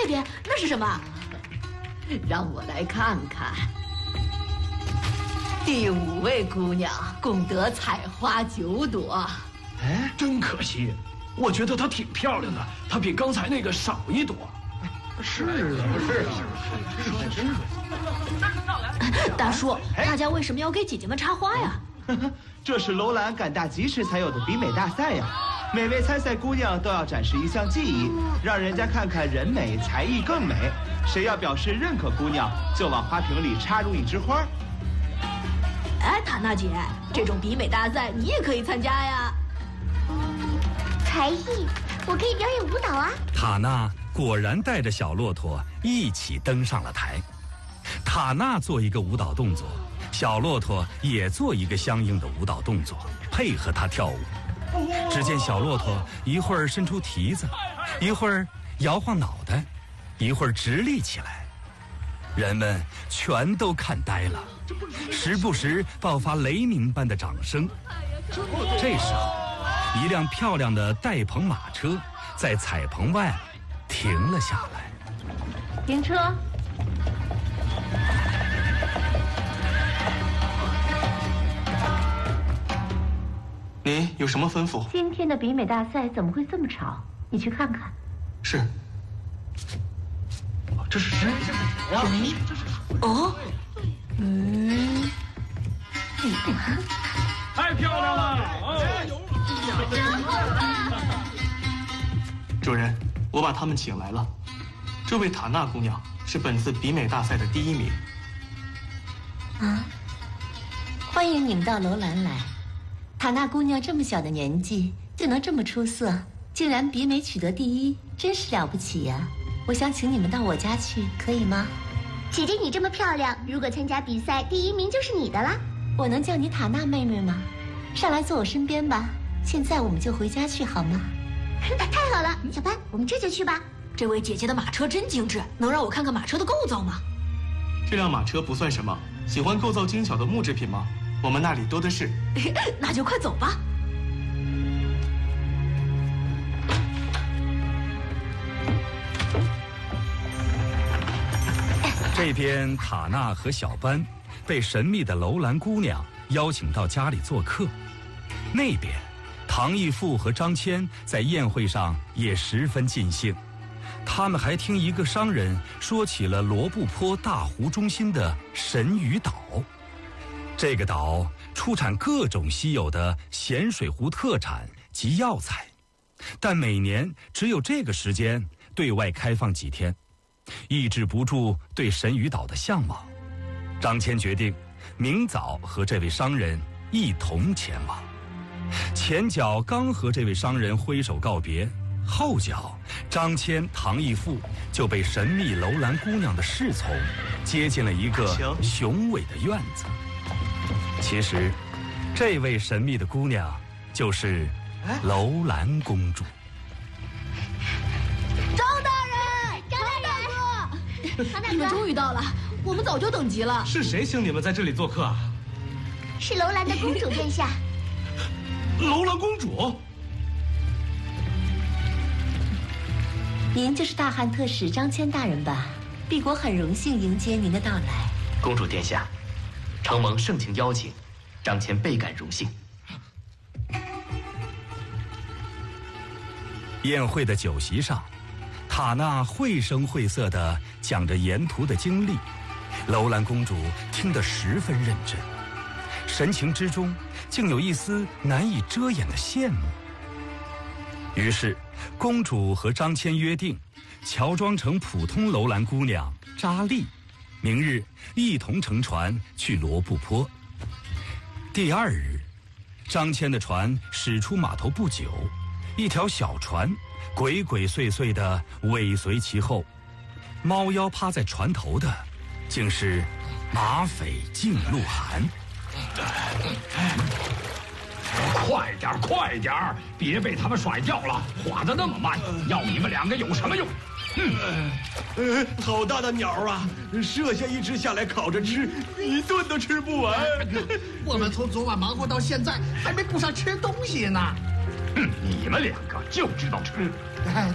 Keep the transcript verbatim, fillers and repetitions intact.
爹爹，那是什么？ 让我来看看。第五位姑娘共得采花九朵。 哎，真可惜，我觉得她挺漂亮的，她比刚才那个少一朵。是啊，是啊，说的真对。 大叔，大家为什么要给姐姐们插花呀？ 这是楼兰赶大集时才有的比美大赛呀！每位参赛姑娘都要展示一项技艺，让人家看看人美才艺更美。谁要表示认可姑娘，就往花瓶里插入一枝花。 哎，塔娜姐，这种比美大赛你也可以参加呀。 才艺，我可以表演舞蹈啊。 塔娜果然带着小骆驼一起登上了台。塔娜做一个舞蹈动作，小骆驼也做一个相应的舞蹈动作，配合他跳舞。只见小骆驼一会儿伸出蹄子，一会儿摇晃脑袋，一会儿直立起来，人们全都看呆了，时不时爆发雷鸣般的掌声。这时候，一辆漂亮的带棚马车在彩棚外停了下来。 停车。 您有什么吩咐？ 今天的比美大赛怎么会这么吵？你去看看。 是。 这是谁？这是谁呀？这是哦，嗯， 太漂亮了！ 主人，我把他们请来了。这位塔娜姑娘是本次比美大赛的第一名。 啊，欢迎你们到楼兰来。塔娜姑娘这么小的年纪就能这么出色，竟然比美取得第一，真是了不起呀！我想请你们到我家去，可以吗？ 姐姐你这么漂亮，如果参加比赛，第一名就是你的啦。 我能叫你塔娜妹妹吗？上来坐我身边吧。现在我们就回家去好吗？ 太好了，小潘，我们这就去吧。 这位姐姐的马车真精致，能让我看看马车的构造吗？ 这辆马车不算什么，喜欢构造精巧的木制品吗？我们那里多的是。 那就快走吧。 这边塔娜和小班被神秘的楼兰姑娘邀请到家里做客，那边唐义父和张骞在宴会上也十分尽兴，他们还听一个商人说起了罗布泊大湖中心的神鱼岛。这个岛出产各种稀有的咸水湖特产及药材，但每年只有这个时间对外开放几天，抑制不住对神鱼岛的向往。张骞决定明早和这位商人一同前往。前脚刚和这位商人挥手告别，后脚张骞、唐义父就被神秘楼兰姑娘的侍从接进了一个雄伟的院子。其实，这位神秘的姑娘就是楼兰公主。 张大人，张大哥，你们终于到了，我们早就等急了。 是谁请你们在这里做客啊？ 是楼兰的公主殿下。 楼兰公主？ 您就是大汉特使张骞大人吧？敝国很荣幸迎接您的到来。 公主殿下，承蒙盛情邀请，张骞倍感荣幸。 宴会的酒席上，塔娜绘声绘色地讲着沿途的经历，楼兰公主听得十分认真，神情之中竟有一丝难以遮掩的羡慕。于是，公主和张骞约定，乔装成普通楼兰姑娘扎丽，明日一同乘船去罗布泊。第二日，张骞的船驶出码头不久，一条小船鬼鬼祟祟地尾随其后，猫腰趴在船头的竟是马匪靳鹿晗。 快点，快点，别被他们甩掉了！划得那么慢，要你们两个有什么用？ 嗯，呃，好大的鸟啊！射下一只下来烤着吃，一顿都吃不完。 我们从昨晚忙活到现在，还没顾上吃东西呢。 哼，你们两个就知道吃。